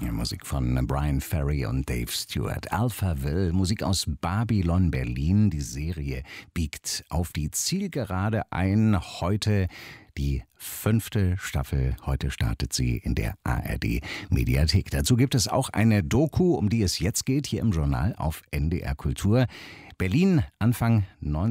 Musik von Brian Ferry und Dave Stewart. Alphaville, Musik aus Babylon Berlin. Die Serie biegt auf die Zielgerade ein. Heute die 5. Staffel. Heute startet sie in der ARD-Mediathek. Dazu gibt es auch eine Doku, um die es jetzt geht, hier im Journal auf NDR Kultur. Berlin Anfang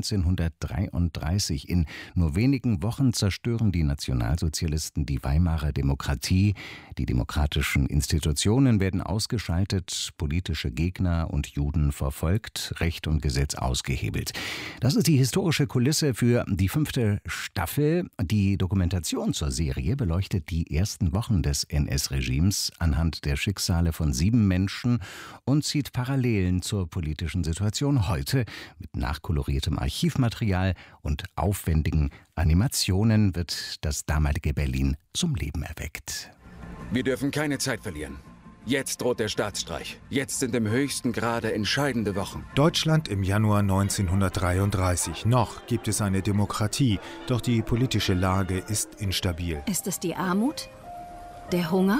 1933. In nur wenigen Wochen zerstören die Nationalsozialisten die Weimarer Demokratie. Die demokratischen Institutionen werden ausgeschaltet, politische Gegner und Juden verfolgt, Recht und Gesetz ausgehebelt. Das ist die historische Kulisse für die 5. Staffel. Die Dokumentation zur Serie beleuchtet die ersten Wochen des NS-Regimes anhand der Schicksale von 7 Menschen und zieht Parallelen zur politischen Situation heute. Mit nachkoloriertem Archivmaterial und aufwendigen Animationen wird das damalige Berlin zum Leben erweckt. Wir dürfen keine Zeit verlieren. Jetzt droht der Staatsstreich. Jetzt sind im höchsten Grade entscheidende Wochen. Deutschland im Januar 1933. Noch gibt es eine Demokratie, doch die politische Lage ist instabil. Ist es die Armut? Der Hunger?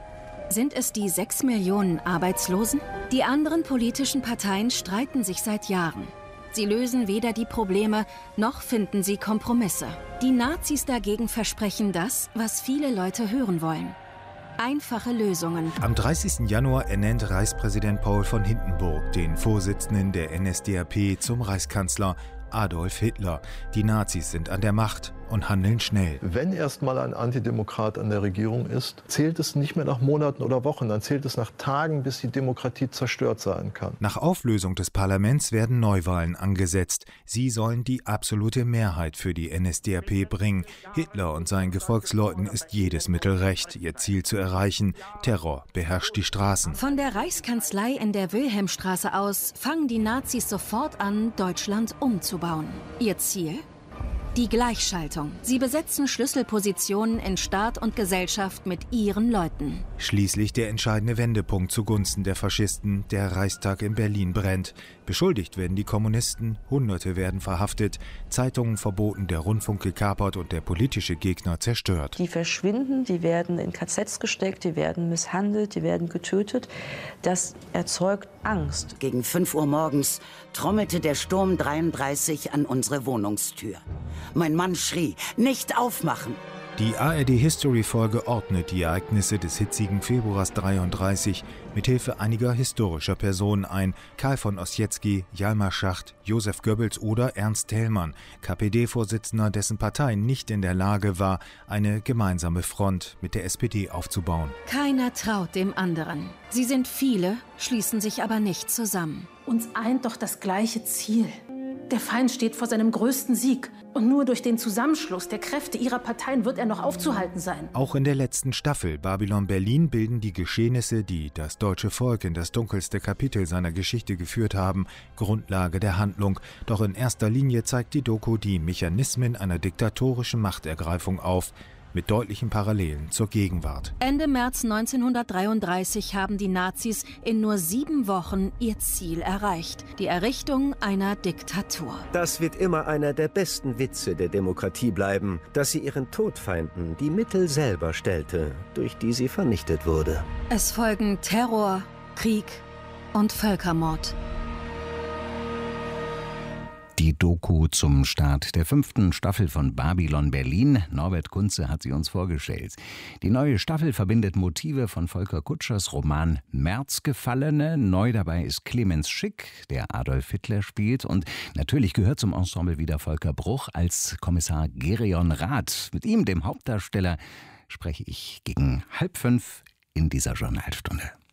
Sind es die 6 Millionen Arbeitslosen? Die anderen politischen Parteien streiten sich seit Jahren. Sie lösen weder die Probleme, noch finden sie Kompromisse. Die Nazis dagegen versprechen das, was viele Leute hören wollen. Einfache Lösungen. Am 30. Januar ernennt Reichspräsident Paul von Hindenburg den Vorsitzenden der NSDAP zum Reichskanzler Adolf Hitler. Die Nazis sind an der Macht und handeln schnell. Wenn erstmal ein Antidemokrat an der Regierung ist, zählt es nicht mehr nach Monaten oder Wochen, dann zählt es nach Tagen, bis die Demokratie zerstört sein kann. Nach Auflösung des Parlaments werden Neuwahlen angesetzt. Sie sollen die absolute Mehrheit für die NSDAP bringen. Hitler und seinen Gefolgsleuten ist jedes Mittel recht, ihr Ziel zu erreichen. Terror beherrscht die Straßen. Von der Reichskanzlei in der Wilhelmstraße aus fangen die Nazis sofort an, Deutschland umzubauen. Ihr Ziel? Die Gleichschaltung. Sie besetzen Schlüsselpositionen in Staat und Gesellschaft mit ihren Leuten. Schließlich der entscheidende Wendepunkt zugunsten der Faschisten. Der Reichstag in Berlin brennt. Beschuldigt werden die Kommunisten, Hunderte werden verhaftet, Zeitungen verboten, der Rundfunk gekapert und der politische Gegner zerstört. Die verschwinden, die werden in KZs gesteckt, die werden misshandelt, die werden getötet. Das erzeugt Angst. Gegen 5 Uhr morgens trommelte der Sturm 33 an unsere Wohnungstür. Mein Mann schrie, nicht aufmachen! Die ARD-History-Folge ordnet die Ereignisse des hitzigen Februars 33 mithilfe einiger historischer Personen ein. Karl von Ossietzky, Hjalmar Schacht, Josef Goebbels oder Ernst Thälmann, KPD-Vorsitzender, dessen Partei nicht in der Lage war, eine gemeinsame Front mit der SPD aufzubauen. Keiner traut dem anderen. Sie sind viele, schließen sich aber nicht zusammen. Uns eint doch das gleiche Ziel. Der Feind steht vor seinem größten Sieg. Und nur durch den Zusammenschluss der Kräfte ihrer Parteien wird er noch aufzuhalten sein. Auch in der letzten Staffel Babylon Berlin bilden die Geschehnisse, die das deutsche Volk in das dunkelste Kapitel seiner Geschichte geführt haben, Grundlage der Handlung. Doch in erster Linie zeigt die Doku die Mechanismen einer diktatorischen Machtergreifung auf, mit deutlichen Parallelen zur Gegenwart. Ende März 1933 haben die Nazis in nur 7 Wochen ihr Ziel erreicht. Die Errichtung einer Diktatur. Das wird immer einer der besten Witze der Demokratie bleiben, dass sie ihren Todfeinden die Mittel selber stellte, durch die sie vernichtet wurde. Es folgen Terror, Krieg und Völkermord. Die Doku zum Start der 5. Staffel von Babylon Berlin. Norbert Kunze hat sie uns vorgestellt. Die neue Staffel verbindet Motive von Volker Kutschers Roman Märzgefallene. Neu dabei ist Clemens Schick, der Adolf Hitler spielt. Und natürlich gehört zum Ensemble wieder Volker Bruch als Kommissar Gerion Rath. Mit ihm, dem Hauptdarsteller, spreche ich gegen 4:30 in dieser Journalstunde.